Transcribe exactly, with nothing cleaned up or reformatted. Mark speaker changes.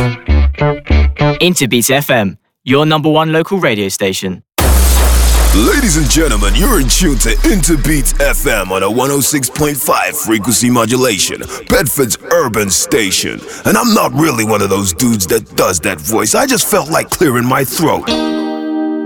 Speaker 1: Interbeat F M, your number one local radio station.
Speaker 2: Ladies and gentlemen, you're in tune to Interbeat F M on a one oh six point five frequency modulation, Bedford's urban station. And I'm not really one of those dudes that does that voice. I just felt like clearing my throat.